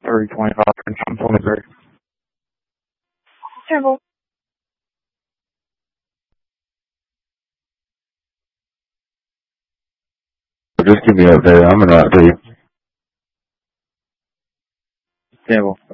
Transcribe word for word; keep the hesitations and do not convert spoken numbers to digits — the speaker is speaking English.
three twenty-five and nine twenty-three. Trimble. Just give me an update. I'm going to update you. Trimble.